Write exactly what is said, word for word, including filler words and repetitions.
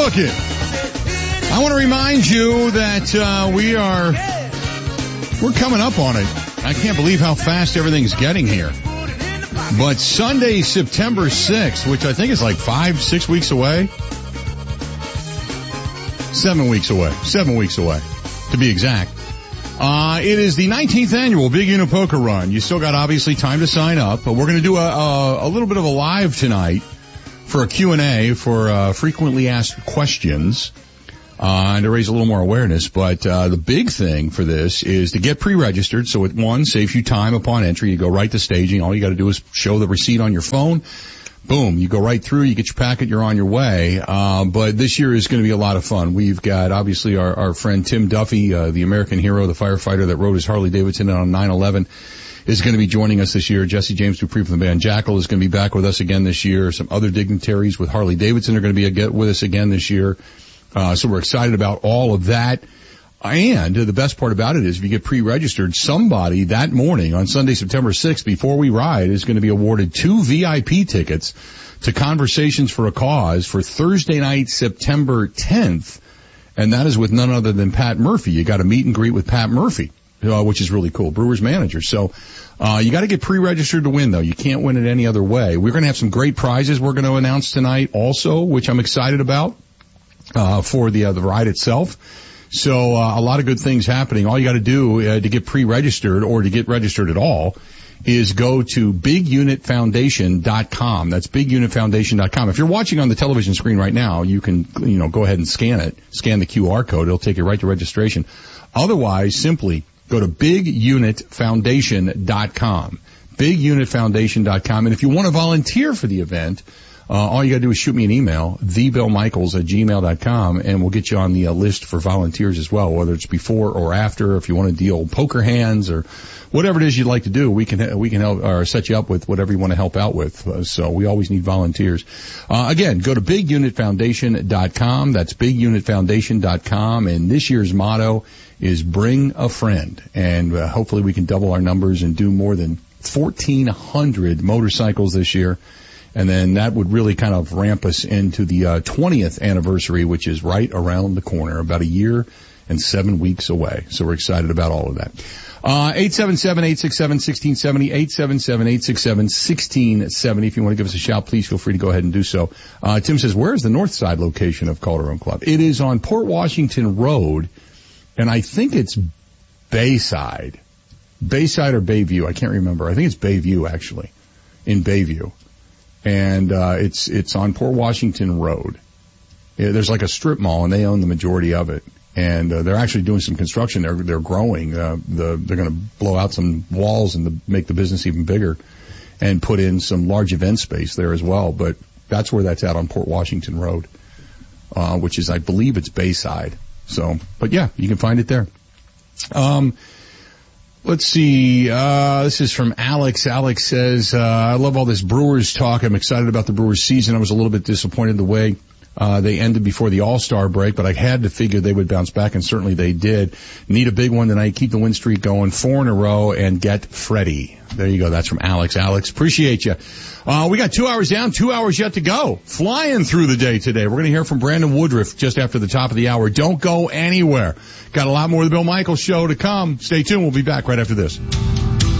looking? I want to remind you that uh, we are, we're coming up on it. I can't believe how fast everything's getting here. But Sunday, September sixth, which I think is like five, six weeks away. Seven weeks away. Seven weeks away, to be exact. Uh, it is the nineteenth annual Big Unit Poker Run. You still got, obviously, time to sign up. But we're going to do a, a, a little bit of a live tonight for a Q and A for uh, frequently asked questions. Uh, and to raise a little more awareness. But, uh, the big thing for this is to get pre-registered. So it, one, saves you time upon entry. You go right to staging. All you got to do is show the receipt on your phone. Boom. You go right through. You get your packet. You're on your way. Uh, but this year is going to be a lot of fun. We've got, obviously, our, our friend Tim Duffy, uh, the American hero, the firefighter that rode his Harley Davidson on nine eleven, is going to be joining us this year. Jesse James Dupree from the band Jackal is going to be back with us again this year. Some other dignitaries with Harley Davidson are going to be a, with us again this year. Uh, so we're excited about all of that. And the best part about it is if you get pre-registered, somebody that morning on Sunday, September sixth, before we ride, is going to be awarded two V I P tickets to Conversations for a Cause for Thursday night, September tenth. And that is with none other than Pat Murphy. You got a meet and greet with Pat Murphy, uh, which is really cool, Brewers manager. So, uh, you got to get pre-registered to win, though. You can't win it any other way. We're going to have some great prizes we're going to announce tonight also, which I'm excited about. Uh, for the, uh, the ride itself. So, uh, a lot of good things happening. All you gotta do, uh, to get pre-registered or to get registered at all is go to big unit foundation dot com. That's big unit foundation dot com. If you're watching on the television screen right now, you can, you know, go ahead and scan it, scan the Q R code. It'll take you right to registration. Otherwise, simply go to big unit foundation dot com. big unit foundation dot com. And if you want to volunteer for the event, Uh, all you gotta do is shoot me an email, the bill michaels at gmail dot com, and we'll get you on the uh, list for volunteers as well, whether it's before or after. If you want to deal poker hands or whatever it is you'd like to do, we can, we can help, or set you up with whatever you want to help out with. Uh, so we always need volunteers. Uh, again, go to big unit foundation dot com. That's big unit foundation dot com. And this year's motto is bring a friend. And uh, hopefully we can double our numbers and do more than fourteen hundred motorcycles this year. And then that would really kind of ramp us into the uh, twentieth anniversary, which is right around the corner, about a year and seven weeks away. So we're excited about all of that. Uh, eight seven seven, eight six seven, one six seven zero, eight seven seven, eight six seven, one six seven zero. If you want to give us a shout, please feel free to go ahead and do so. Uh, Tim says, where is the north side location of Calderon Club? It is on Port Washington Road, and I think it's Bayside. Bayside or Bayview, I can't remember. I think it's Bayview, actually, in Bayview. And, uh, it's, it's on Port Washington Road. Yeah, there's like a strip mall and they own the majority of it. And, uh, they're actually doing some construction. They're, they're growing. Uh, the, they're going to blow out some walls and the, make the business even bigger and put in some large event space there as well. But that's where that's at on Port Washington Road, uh, which is, I believe it's Bayside. So, but yeah, you can find it there. Um, Let's see, uh, this is from Alex. Alex says, uh, I love all this Brewers talk. I'm excited about the Brewers season. I was a little bit disappointed the way, uh, they ended before the All-Star break, but I had to figure they would bounce back, and certainly they did. Need a big one tonight. Keep the win streak going. Four in a row and get Freddie. There you go. That's from Alex. Alex, appreciate you. Uh, we got two hours down, two hours yet to go. Flying through the day today. We're going to hear from Brandon Woodruff just after the top of the hour. Don't go anywhere. Got a lot more of the Bill Michaels Show to come. Stay tuned. We'll be back right after this.